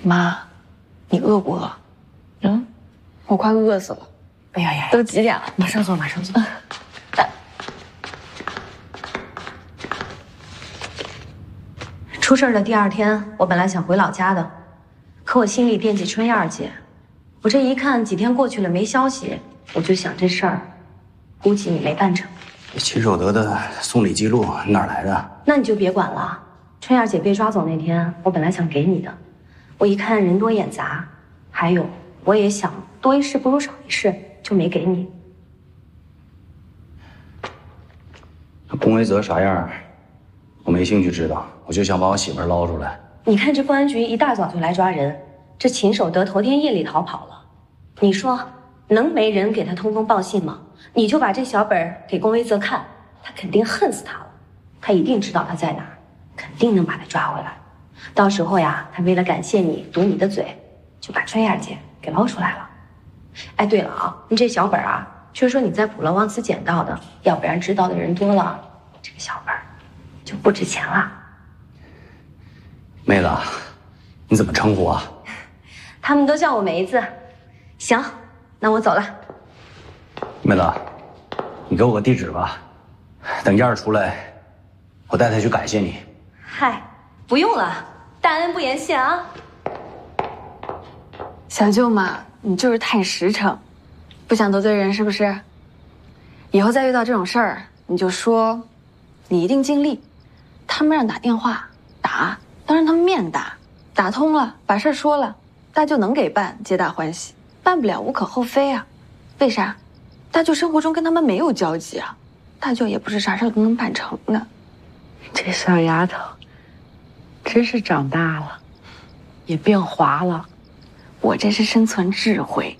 妈，你饿不饿？嗯，我快饿死了。 哎呀呀， 都几点了？ 马上做，马上做。 出事的第2天，我本来想回老家的，可我心里惦记春燕儿姐。我这一看几天过去了没消息，我就想这事儿，估计你没办成。 秦守德的送礼记录哪儿来的？ 那你就别管了。春燕姐被抓走那天，我本来想给你的，我一看人多眼杂，还有我也想多一事不如少一事，就没给你。 龚维泽啥样，我没兴趣知道，我就想把我媳妇捞出来。 你看这公安局一大早就来抓人，这秦守德头天夜里逃跑了，你说能没人给他通风报信吗？你就把这小本给龚维泽看，他肯定恨死他了，他一定知道他在哪儿，肯定能把他抓回来。到时候呀，他为了感谢你，堵你的嘴，就把春燕姐给捞出来了。哎，对了啊，你这小本啊，据说你在普罗旺斯捡到的，要不然知道的人多了，这个小本就不值钱了。 妹子，你怎么称呼啊？ 他们都叫我梅子。行，那我走了。 妹子，你给我个地址吧，等燕儿出来，我带她去感谢你。 嗨，不用了，大恩不言谢啊。 小舅妈，你就是太实诚，不想得罪人是不是？以后再遇到这种事儿，你就说你一定尽力。他们让打电话打，当着他们面打，打通了把事儿说了，大舅能给办，皆大欢喜；办不了无可厚非啊。为啥？大舅生活中跟他们没有交集啊，大舅也不是啥事儿都能办成的。 这小丫头真是长大了，也变滑了。 我这是生存智慧。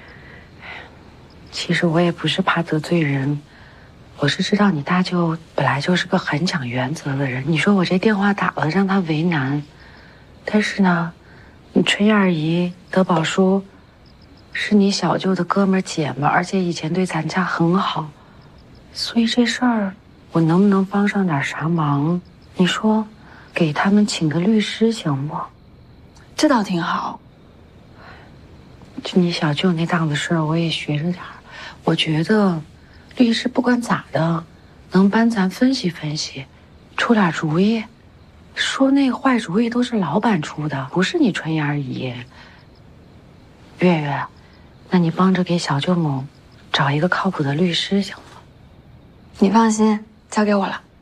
其实我也不是怕得罪人，我是知道你大舅本来就是个很讲原则的人。你说我这电话打了让他为难，但是呢，你春燕姨、德宝叔是你小舅的哥们儿姐们儿，而且以前对咱家很好，所以这事儿我能不能帮上点啥忙？你说，给他们请个律师行不？ 这倒挺好。 就你小舅那档子事儿，我也学着点儿。我觉得，律师不管咋的，能帮咱分析分析，出点主意。说那坏主意都是老板出的，不是你春燕姨。月月，那你帮着给小舅母找一个靠谱的律师行吗？ 你放心，交给我了。